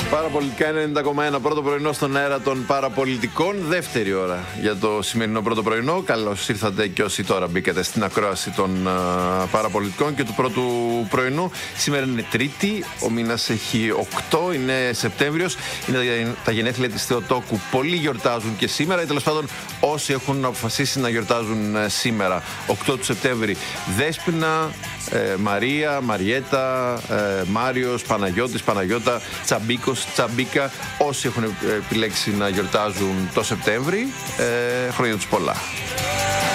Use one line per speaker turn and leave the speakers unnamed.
Παραπολιτικά 90,1 πρώτο πρωινό στον αέρα των παραπολιτικών. Δεύτερη ώρα για το σημερινό πρώτο πρωινό. Καλώς ήρθατε και όσοι τώρα μπήκατε στην ακρόαση των παραπολιτικών και του πρώτου πρωινού. Σήμερα είναι Τρίτη, ο μήνας έχει 8, είναι Σεπτέμβριος. Είναι τα γενέθλια της Θεοτόκου. Πολλοί γιορτάζουν και σήμερα, ή τέλος πάντων όσοι έχουν αποφασίσει να γιορτάζουν σήμερα, 8 του Σεπτέμβρη. Δέσποινα, Μαρία, Μαριέτα, Μάριος, Παναγιώτης, Παναγιώτα, Τσαμπίκος, Τσαμπίκα, όσοι έχουν επιλέξει να γιορτάζουν το Σεπτέμβρη, χρόνια τους πολλά.